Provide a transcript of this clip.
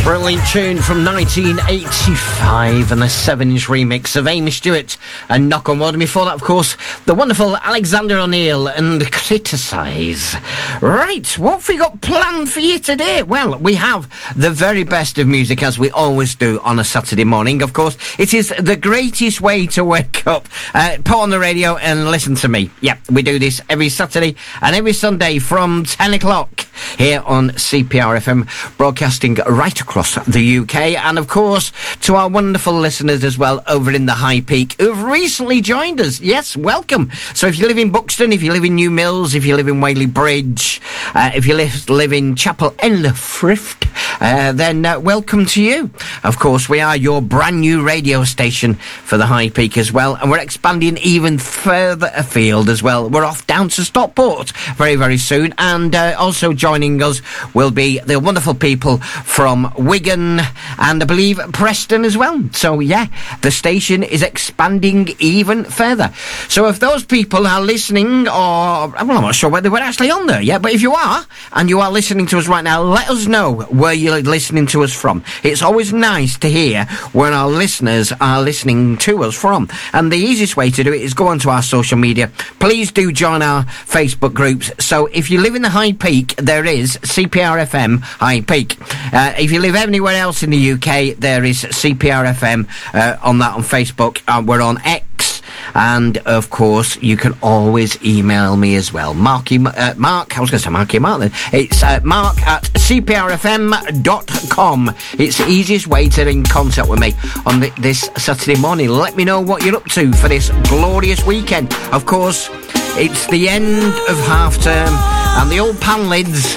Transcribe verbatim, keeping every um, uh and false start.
Brilliant tune from nineteen eighty-five and the seven inch remix of Amy Stewart and Knock on Wood. And before that, of course, the wonderful Alexander O'Neill and Criticise. Right, what have we got planned for you today? Well, we have the very best of music, as we always do on a Saturday morning. Of course, it is the greatest way to wake up. Uh, put on the radio and listen to me. Yep, we do this every Saturday and every Sunday from ten o'clock here on C P R F M, broadcasting right across the U K, and of course to our wonderful listeners as well over in the High Peak who've recently joined us. Yes, welcome. So if you live in Buxton, if you live in New Mills, if you live in Whaley Bridge, uh, if you live, live in Chapel en le Frift, uh, then uh, welcome to you. Of course, we are your brand new radio station for the High Peak as well, and we're expanding even further afield as well. We're off down to Stockport very, very soon, and uh, also joining us will be the wonderful people from Wigan and I believe Preston as well. So yeah, the station is expanding even further. So if those people are listening, or well, I'm not sure whether we're actually on there yet, but if you are and you are listening to us right now, let us know where you're listening to us from. It's always nice to hear where our listeners are listening to us from, and the easiest way to do it is go onto our social media. Please do join our Facebook groups. So if you live in the High Peak, there is C P R F M High Peak. Uh, if you live anywhere else in the U K, there is C P R F M uh, on that on Facebook. Uh, we're on X, and of course you can always email me as well. Marky, uh, Mark, I was going to say Marky Mark then. It's uh, Mark at c p r f m dot com. It's the easiest way to get in contact with me on the, this Saturday morning. Let me know what you're up to for this glorious weekend. Of course, it's the end of half term, and the old pan lids